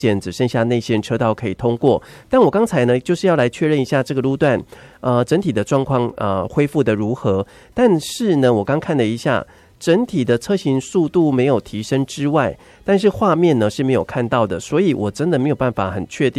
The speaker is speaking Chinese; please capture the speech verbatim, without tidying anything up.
只剩下内线车道可以通过。但我刚才呢，就是要来确认一下这个路段，呃，整体的状况呃恢复的如何。但是呢，我刚看了一下，整体的车行速度没有提升之外，但是画面呢是没有看到的，所以我真的没有办法很确定